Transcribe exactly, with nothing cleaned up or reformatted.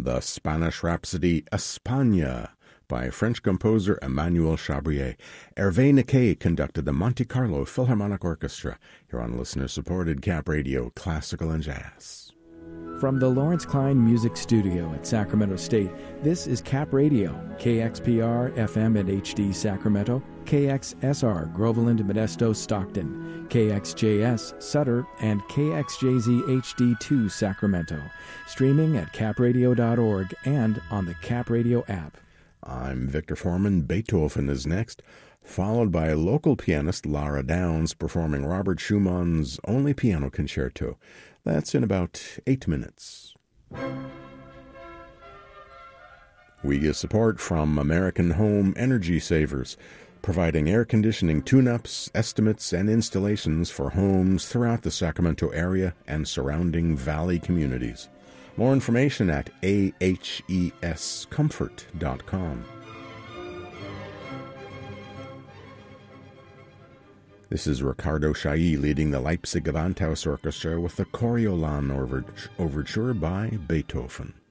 the Spanish Rhapsody España by French composer Emmanuel Chabrier. Hervé Niquet conducted the Monte Carlo Philharmonic Orchestra here on listener-supported Cap Radio Classical and Jazz. From the Lawrence Klein Music Studio at Sacramento State, this is Cap Radio, K X P R F M and H D Sacramento, K X S R Groveland, Modesto, Stockton, K X J S Sutter, and K X J Z H D two Sacramento. Streaming at cap radio dot org and on the Cap Radio app. I'm Victor Foreman. Beethoven is next, followed by local pianist Lara Downs performing Robert Schumann's only piano concerto. That's in about eight minutes. We get support from American Home Energy Savers, providing air conditioning tune-ups, estimates, and installations for homes throughout the Sacramento area and surrounding valley communities. More information at a h e s comfort dot com. This is Ricardo Chailly leading the Leipzig Gewandhaus Orchestra with the Coriolan Overture by Beethoven.